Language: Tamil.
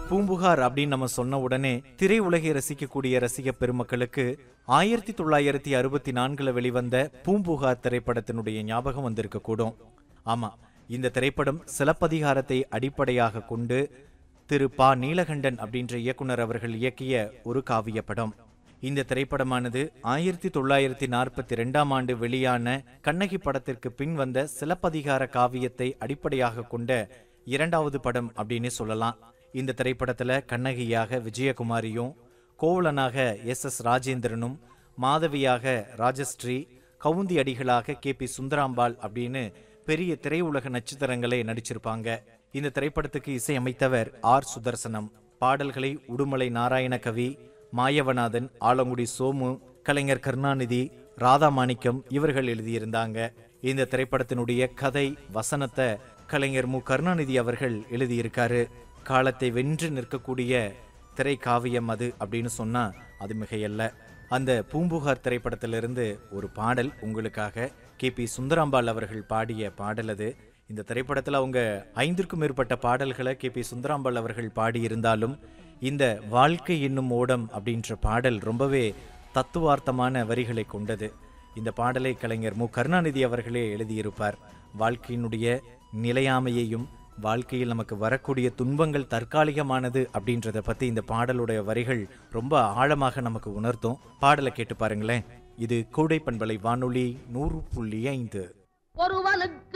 பூம்புகார் அப்படின்னு நம்ம சொன்ன உடனே திரையுலகை ரசிக்கக்கூடிய ரசிக பெருமக்களுக்கு 1964 வெளிவந்த பூம்புகார் திரைப்படத்தினுடைய ஞாபகம் வந்திருக்க கூடும். ஆமா, இந்த திரைப்படம் சிலப்பதிகாரத்தை அடிப்படையாக கொண்டு திரு ப. நீலகண்டன் அப்படின்ற இயக்குனர் அவர்கள் இயக்கிய ஒரு காவிய படம். இந்த திரைப்படமானது 1942 ஆண்டு வெளியான கண்ணகி படத்திற்கு பின் வந்த சிலப்பதிகார காவியத்தை அடிப்படையாக கொண்ட இரண்டாவது படம் அப்படின்னு சொல்லலாம். இந்த திரைப்படத்துல கண்ணகியாக விஜயகுமாரியும், கோவலனாக எஸ். ராஜேந்திரனும், மாதவியாக ராஜஸ்ரீ, கவுந்தி அடிகளாக கே.பி. சுந்தராம்பாள் அப்படின்னு பெரிய திரையுலக நட்சத்திரங்களே நடிச்சிருப்பாங்க. இந்த திரைப்படத்துக்கு இசையமைத்தவர் ஆர். சுதர்சனம். பாடல்களை உடுமலை நாராயணகவி, மாயவநாதன், ஆலங்குடி சோமு, கலைஞர் கருணாநிதி, ராதாமாணிக்கம் இவர்கள் எழுதியிருந்தாங்க. இந்த திரைப்படத்தினுடைய கதை வசனத்தை கலைஞர் மு. கருணாநிதி அவர்கள் எழுதியிருக்காரு. காலத்தை வென்று நிற்கக்கூடிய திரைக்காவியம் அது அப்படின்னு சொன்னா அது மிகையல்ல. அந்த பூம்புகார் திரைப்படத்திலிருந்து ஒரு பாடல் உங்களுக்காக. கே.பி. சுந்தராம்பாள் அவர்கள் பாடிய பாடல் அது. இந்த திரைப்படத்தில் அவங்க 5க்கும் மேற்பட்ட பாடல்களை கே.பி. சுந்தராம்பாள் அவர்கள் பாடியிருந்தாலும் இந்த வாழ்க்கை என்னும் ஓடம் அப்படின்ற பாடல் ரொம்பவே தத்துவார்த்தமான வரிகளை கொண்டது. இந்த பாடலை கலைஞர் மு. கருணாநிதி அவர்களே எழுதியிருப்பார். வாழ்க்கையினுடைய நிலையாமையையும் வாழ்க்கையில் நமக்கு வரக்கூடிய துன்பங்கள் தற்காலிகமானது அப்படின்றத பத்தி இந்த பாடலுடைய வரிகள் ரொம்ப ஆழமாக நமக்கு உணர்த்தும். பாடலை கேட்டு பாருங்களேன். இது கோடை பண்பலை வானொலி 100.5.